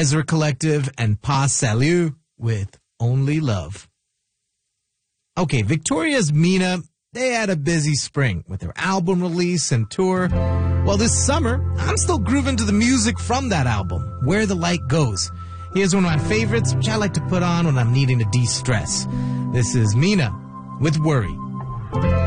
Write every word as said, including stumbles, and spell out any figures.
Ezra Collective and Pas Salut with Only Love. Okay, Victoria's Mina, they had a busy spring with their album release and tour. Well, this summer, I'm still grooving to the music from that album, Where the Light Goes. Here's one of my favorites, which I like to put on when I'm needing to de-stress. This is Mina with Worry.